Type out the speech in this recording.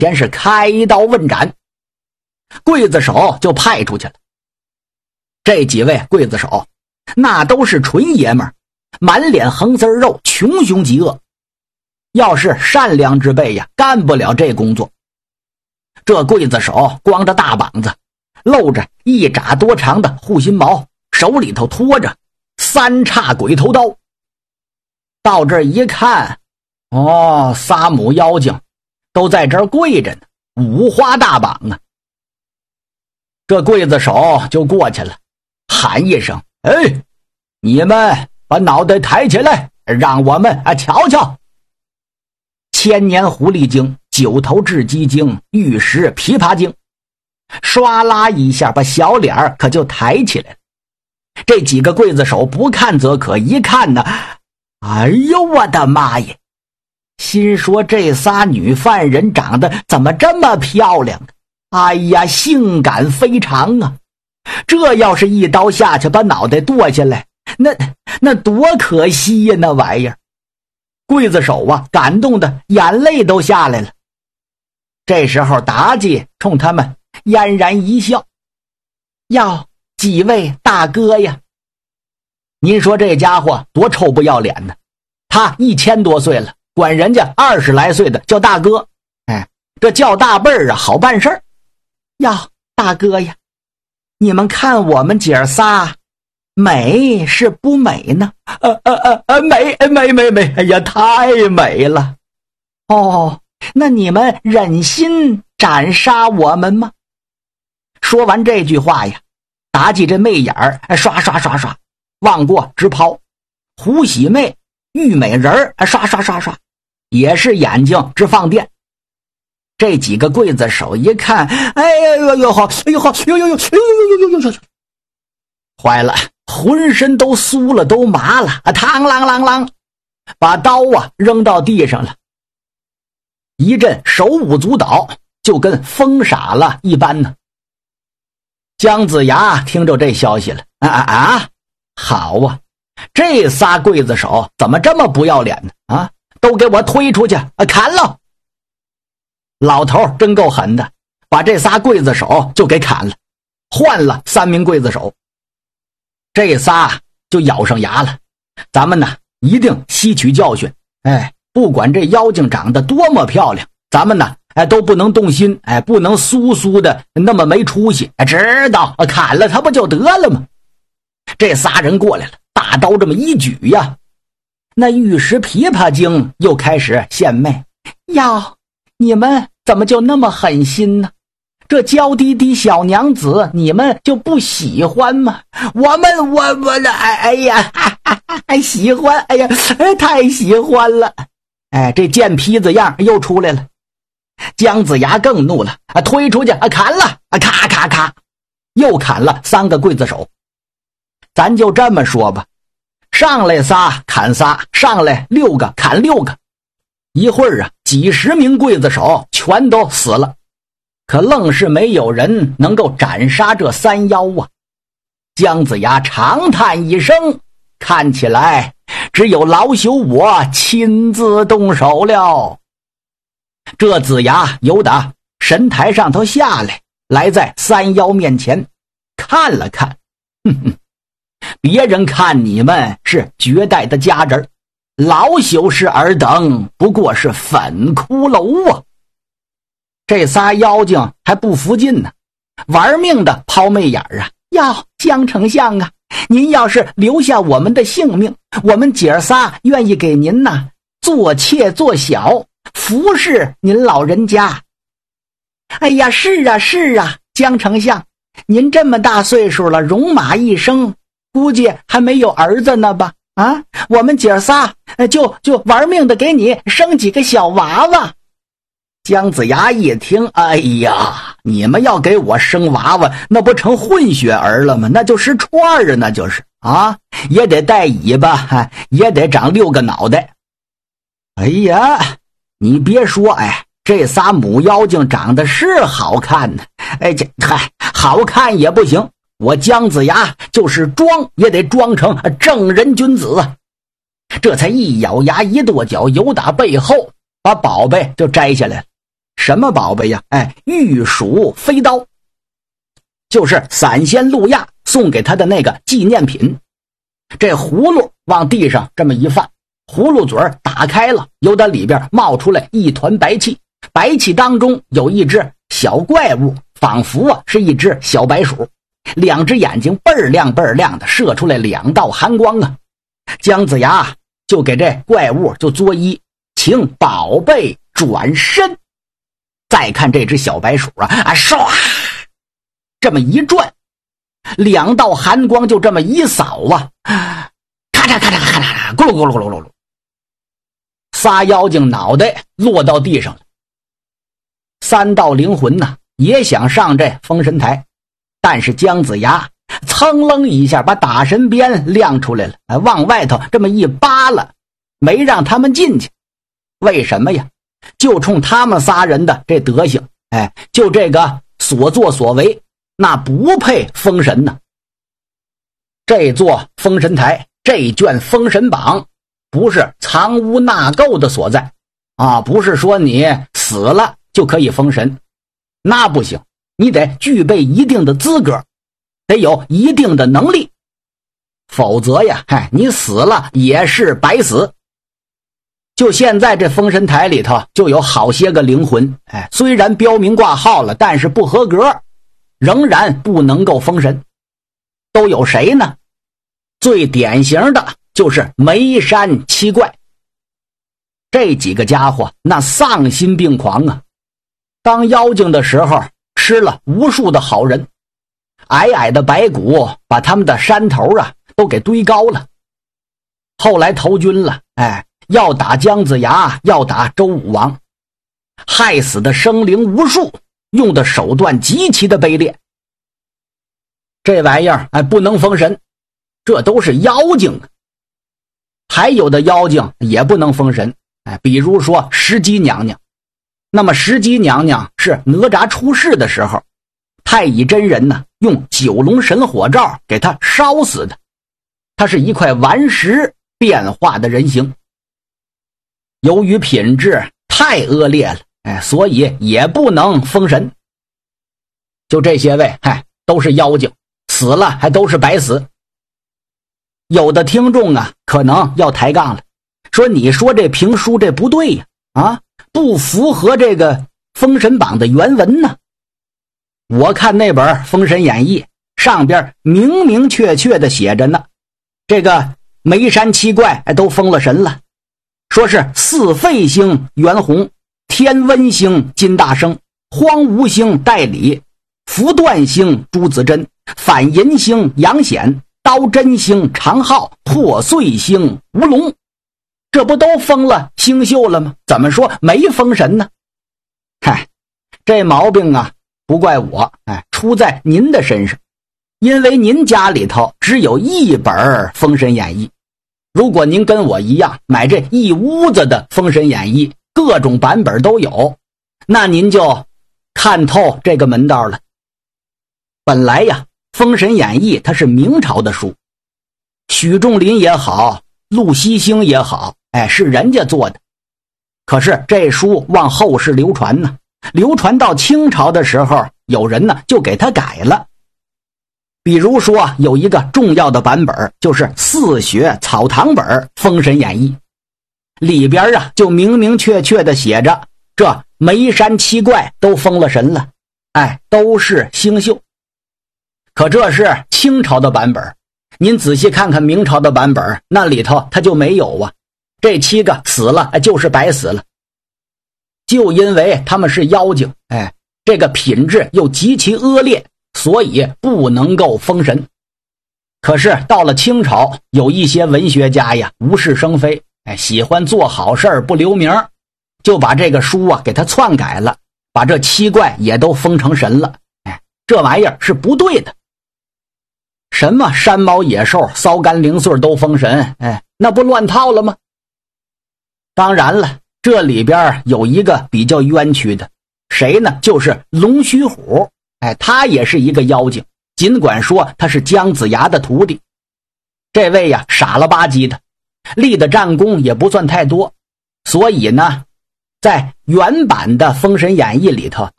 先是开刀问斩，刽子手就派出去了。这几位刽子手那都是纯爷们儿，满脸横丝肉，穷凶极恶，要是善良之辈呀，干不了这工作。这刽子手光着大膀子，露着一拃多长的护心毛，手里头拖着3叉鬼头刀。到这儿一看，哦，3母妖精都在这儿跪着呢，五花大绑啊。这刽子手就过去了，喊一声：“哎，你们把脑袋抬起来，让我们瞧瞧。”千年狐狸精、9头雉鸡精、玉石琵琶精，唰啦一下把小脸可就抬起来了。这几个刽子手不看则可，一看呢，哎呦我的妈呀！心说这仨女犯人长得怎么这么漂亮？哎呀，性感非常啊！这要是一刀下去把脑袋剁下来，那多可惜呀，那玩意儿。刽子手啊，感动的眼泪都下来了。这时候妲己冲他们嫣然一笑：“哟，几位大哥呀，您说这家伙多臭不要脸呢！他1000多岁了，管人家20来岁的叫大哥，哎，这叫大辈儿啊，好办事儿。哟，大哥呀，你们看我们姐儿仨美是不美呢？美，哎呀，太美了！哦，那你们忍心斩杀我们吗？”说完这句话呀，妲己这媚眼儿刷刷刷刷往过直抛，胡喜妹、玉美人儿刷刷刷刷也是眼睛直放电。这几个刽子手一看，哎呦好，哎呦好，呦，坏了，浑身都酥了，都麻了，嘡啷啷啷，把刀啊扔到地上了，一阵手舞足蹈，就跟疯傻了一般呢。姜子牙听着这消息了，好啊，这仨刽子手怎么这么不要脸呢？啊，都给我推出去，砍了！老头真够狠的，把这仨刽子手就给砍了，换了3名刽子手。这仨就咬上牙了，咱们呢一定吸取教训，哎，不管这妖精长得多么漂亮，咱们呢都不能动心，哎，不能酥的那么没出息，知道砍了他不就得了吗？这仨人过来了，大刀这么一举呀，那玉石琵琶精又开始献媚：“哟，你们怎么就那么狠心呢？这娇滴滴小娘子你们就不喜欢吗？我哎呀，喜欢，哎呀，太喜欢了！”哎，这贱坯子样又出来了。姜子牙更怒了，推出去，砍了，咔咔咔，又砍了3个刽子手。咱就这么说吧，上来仨砍仨，上来6个砍6个，一会儿啊，几十名刽子手全都死了，可愣是没有人能够斩杀这3妖啊。姜子牙长叹一声，看起来只有老朽我亲自动手了。这子牙由打神台上头下来，来在3妖面前看了看，别人看你们是绝代的佳人，老朽是尔等不过是粉骷髅啊！这仨妖精还不服劲呢，玩命的抛媚眼啊！哟，姜丞相啊，您要是留下我们的性命，我们姐儿仨愿意给您呐做妾做小，服侍您老人家。哎呀，是啊，姜丞相，您这么大岁数了，戎马一生，估计还没有儿子呢吧？啊，我们姐儿仨就玩命的给你生几个小娃娃。姜子牙一听，哎呀，你们要给我生娃娃，那不成混血儿了吗？那就失串啊，那就是啊，也得带尾巴，也得长6个脑袋。哎呀，你别说，哎，这仨母妖精长得是好看呢，哎，好看也不行，我姜子牙就是装也得装成正人君子啊！这才一咬牙一跺脚，由打背后把宝贝就摘下来了， 什么宝贝呀？玉鼠飞刀，就是散仙路亚送给他的那个纪念品。这葫芦往地上这么一放，葫芦嘴打开了，由它里边冒出来一团白气，白气当中有一只小怪物，仿佛是一只小白鼠，两只眼睛倍儿亮倍儿亮的，射出来2道寒光啊！姜子牙就给这怪物就作揖，请宝贝转身。再看这只小白鼠唰，这么一转，2道寒光就这么一扫咔嚓咔嚓咔嚓，咕噜咕噜咕噜咕噜，仨妖精脑袋落到地上了。3道灵魂也想上这封神台，但是姜子牙噌楞一下把打神鞭亮出来了，往外头这么一扒拉，没让他们进去。为什么呀？就冲他们仨人的这德行，就这个所作所为，那不配封神呢。这座封神台，这卷封神榜，不是藏污纳垢的所在不是说你死了就可以封神，那不行，你得具备一定的资格，得有一定的能力，否则呀，你死了也是白死。就现在这封神台里头就有好些个灵魂，虽然标明挂号了，但是不合格，仍然不能够封神。都有谁呢？最典型的就是眉山七怪。这几个家伙那丧心病狂啊！当妖精的时候吃了无数的好人，矮矮的白骨把他们的山头都给堆高了。后来投军了，要打姜子牙，要打周武王，害死的生灵无数，用的手段极其的卑劣。这玩意儿不能封神，这都是妖精。还有的妖精也不能封神，比如说石矶娘娘。那么石矶娘娘是哪吒出世的时候，太乙真人用9龙神火罩给他烧死的，他是一块顽石变化的人形。由于品质太恶劣了，所以也不能封神。就这些位，都是妖精，死了还都是白死。有的听众可能要抬杠了，说你说这评书这不对呀，不符合这个封神榜的原文呢。我看那本《封神演义》上边明明确确的写着呢，这个眉山七怪都封了神了。说是四废星袁弘、天温星金大生、荒芜星戴礼、福断星朱子珍、反银星杨显、刀真星常浩、破碎星吴龙，这不都封了星宿了吗？怎么说没封神呢？这毛病不怪我，出在您的身上，因为您家里头只有一本《封神演义》。如果您跟我一样买这一屋子的《封神演义》，各种版本都有，那您就看透这个门道了。本来呀，《封神演义》它是明朝的书，许仲林也好，陆西兴也好，是人家做的。可是这书往后世流传呢，流传到清朝的时候，有人就给它改了。比如说有一个重要的版本，就是四学草堂本《封神演义》，里边就明明确确的写着，这眉山七怪都封了神了，都是星宿。可这是清朝的版本，您仔细看看明朝的版本，那里头它就没有啊。这7个死了就是白死了，就因为他们是妖精，这个品质又极其恶劣，所以不能够封神。可是到了清朝，有一些文学家呀无事生非，喜欢做好事不留名，就把这个书给它篡改了，把这7怪也都封成神了。这玩意儿是不对的。什么山猫野兽骚干零碎都封神，那不乱套了吗？当然了，这里边有一个比较冤屈的，谁呢？就是龙须虎，他也是一个妖精，尽管说他是姜子牙的徒弟。这位呀傻了吧唧的，立的战功也不算太多，所以呢在原版的《封神演义》里头，